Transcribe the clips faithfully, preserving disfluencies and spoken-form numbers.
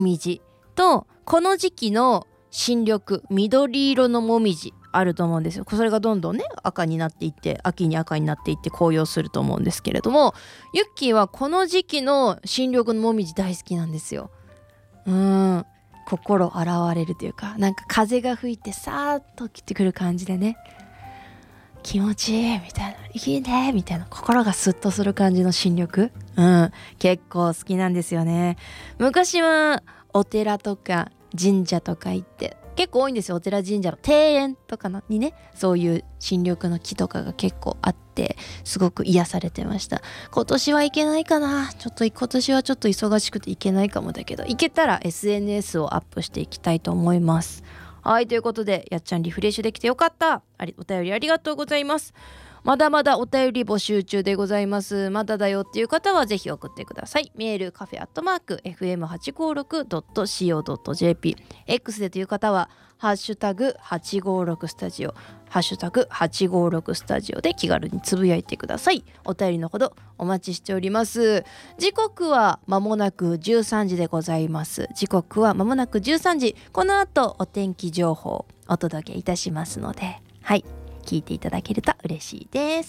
みじと、この時期の新緑、緑色のもみじあると思うんですよ。それがどんどんね赤になっていって、秋に赤になっていって紅葉すると思うんですけれども、ユッキーはこの時期の新緑のもみじ大好きなんですよ。うーん心洗われるというか、なんか風が吹いてさーっと来てくる感じでね、気持ちいいみたいな、いいねみたいな、心がスッとする感じの新緑、うん結構好きなんですよね。昔はお寺とか神社とか行って結構多いんですよ。お寺神社の庭園とかにね、そういう新緑の木とかが結構あって、すごく癒されてました。今年は行けないかな、ちょっと今年はちょっと忙しくて行けないかもだけど、行けたら エスエヌエス をアップしていきたいと思います。はい、ということで、やっちゃんリフレッシュできてよかった。ありお便りありがとうございます。まだまだお便り募集中でございます。まだだよっていう方はぜひ送ってください。メールカフェアットマーク エフエムはちごろくドットシーオードットジェーピー、 X でという方はハッシュタグはちごろくスタジオ、ハッシュタグはちごろくスタジオで気軽につぶやいてください。お便りのほどお待ちしております。時刻は間もなくじゅうさんじでございます。時刻は間もなくじゅうさんじ。この後お天気情報お届けいたしますので、はい聞いていただけると嬉しいです。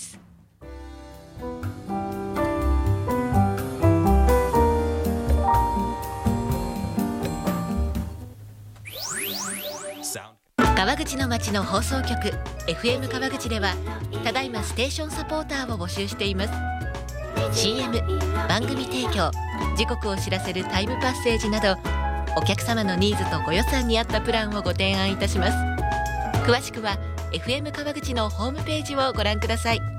川口の町の放送局 エフエム 川口ではただいまステーションサポーターを募集しています。 シーエム 番組提供、時刻を知らせるタイムパッセージなど、お客様のニーズとご予算に合ったプランをご提案いたします。詳しくは エフエム 川口のホームページをご覧ください。